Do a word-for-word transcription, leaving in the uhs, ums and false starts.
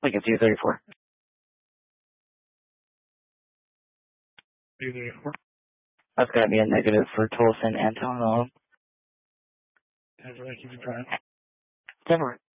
Lincoln two thirty-four. two thirty-four. That's going to be a negative for Tolson and Tom. That's what I keep trying. Denver.